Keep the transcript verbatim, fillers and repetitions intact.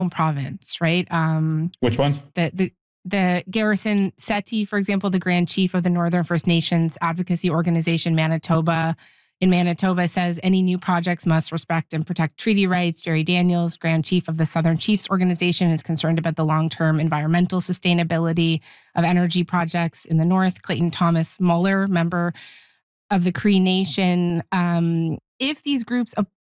province, right? Um, Which ones? The the the Garrison Settee, for example, the Grand Chief of the Northern First Nations Advocacy Organization, Manitoba, in Manitoba, says any new projects must respect and protect treaty rights. Jerry Daniels, Grand Chief of the Southern Chiefs Organization, is concerned about the long-term environmental sustainability of energy projects in the north. Clayton Thomas Muller, member of the Cree Nation, um, if these groups